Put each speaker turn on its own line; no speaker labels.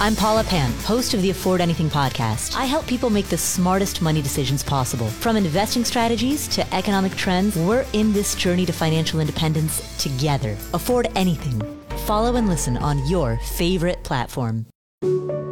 I'm Paula Pant, host of the Afford Anything podcast. I help people make the smartest money decisions possible. From investing strategies to economic trends, we're in this journey to financial independence together. Afford Anything. Follow and listen on your favorite platform.